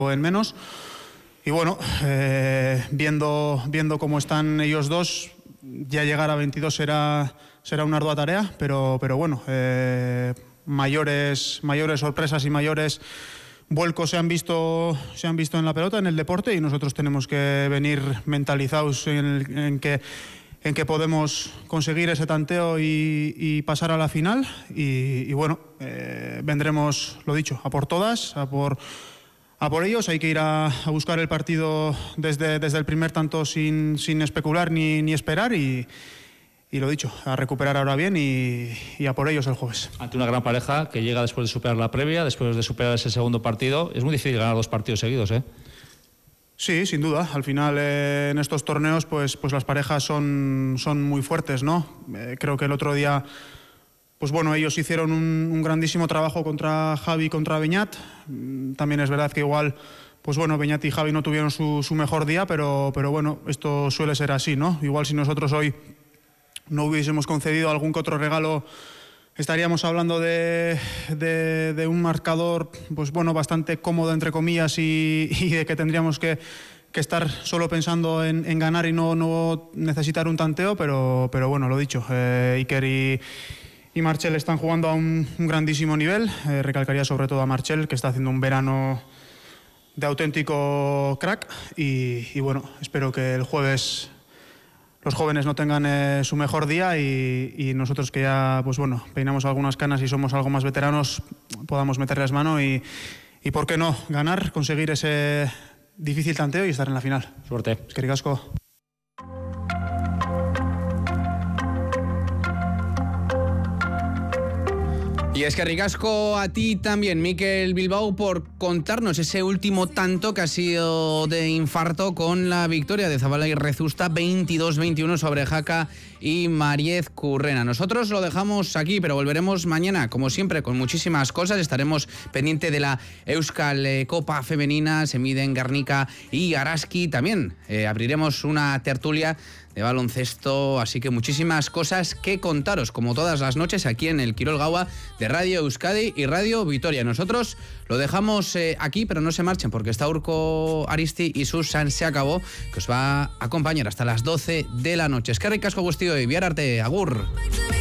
en menos. Y bueno, viendo cómo están ellos dos, ya llegar a 22 será una ardua tarea, pero bueno, mayores sorpresas y mayores vuelcos se han visto en la pelota, en el deporte, y nosotros tenemos que venir mentalizados en que podemos conseguir ese tanteo y pasar a la final. Y bueno, vendremos, lo dicho, a por todas, a por ellos. Hay que ir a buscar el partido desde el primer tanto sin especular ni esperar, y lo dicho, a recuperar ahora bien y a por ellos el jueves. Ante una gran pareja que llega después de superar la previa, después de superar ese segundo partido, es muy difícil ganar 2 partidos seguidos, ¿eh? Sí, sin duda. Al final, en estos torneos, pues las parejas son muy fuertes, ¿no? Creo que el otro día, pues bueno, ellos hicieron un grandísimo trabajo contra Javi y contra Beñat. También es verdad que igual, pues bueno, Beñat y Javi no tuvieron su mejor día, pero bueno, esto suele ser así, ¿no? Igual si nosotros hoy no hubiésemos concedido algún que otro regalo, estaríamos hablando de un marcador, pues bueno, bastante cómodo, entre comillas, y de que tendríamos que estar solo pensando en ganar y no necesitar un tanteo, pero bueno, lo dicho, Iker y Marchel están jugando a un grandísimo nivel. Recalcaría sobre todo a Marchel, que está haciendo un verano de auténtico crack, y bueno, espero que el jueves los jóvenes no tengan su mejor día, y nosotros, que ya, pues bueno, peinamos algunas canas y somos algo más veteranos, podamos meterles mano y por qué no, ganar, conseguir ese difícil tanteo y estar en la final. Suerte. Eskerrik asko. Y es que ricasco a ti también, Mikel Bilbao, por contarnos ese último tanto que ha sido de infarto con la victoria de Zabala y Rezusta 22-21 sobre Jaca y Mariez Currena. Nosotros lo dejamos aquí, pero volveremos mañana, como siempre, con muchísimas cosas. Estaremos pendiente de la Euskal Copa Femenina, se miden Garnica y Araski. También abriremos una tertulia de baloncesto, así que muchísimas cosas que contaros, como todas las noches, aquí en el Kirol Gaua de Radio Euskadi y Radio Vitoria. Nosotros lo dejamos aquí, pero no se marchen, porque está Urko Aristi y Susan Se Acabó, que os va a acompañar hasta las 12 de la noche. Eskerrik asko guztioi, bihar arte, agur.